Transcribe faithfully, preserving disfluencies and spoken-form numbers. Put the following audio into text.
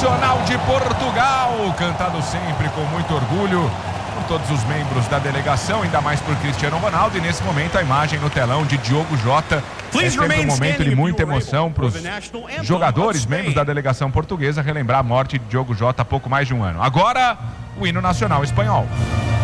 nacional de Portugal, cantado sempre com muito orgulho por todos os membros da delegação, ainda mais por Cristiano Ronaldo. E nesse momento a imagem no telão de Diogo Jota. É sempre um momento de muita emoção para os jogadores, membros da delegação portuguesa, relembrar a morte de Diogo Jota há pouco mais de um ano. Agora, o hino nacional espanhol.